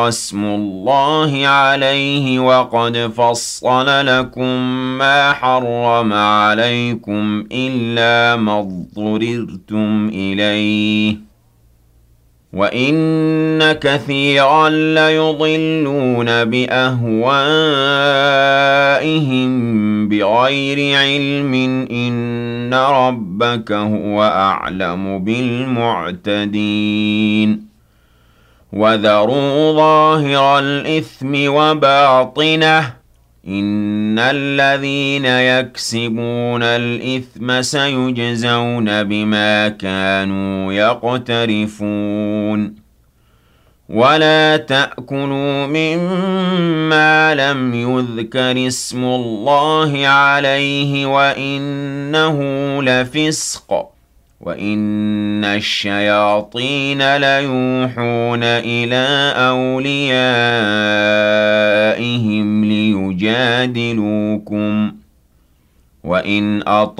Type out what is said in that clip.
اسم الله عليه وقد فصل لكم ما حرم عليكم إلا ما اضطررتم إليه وإن كثيرا ليضلون بأهوائهم بغير علم إن ربك هو أعلم بالمعتدين وذروا ظاهر الإثم وباطنه إن الذين يكسبون الإثم سيجزون بما كانوا يقترفون ولا تأكلوا مما لم يذكر اسم الله عليه وإنه لفسق وَإِنَّ الشَّيَاطِينَ لَيُوحُونَ إِلَىٰ أَوْلِيَائِهِمْ لِيُجَادِلُوكُمْ وَإِنْ